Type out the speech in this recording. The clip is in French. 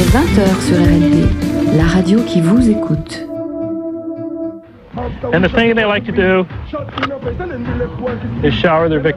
20h sur RLD, la radio qui vous écoute. And the thing they like to do is shower their victims.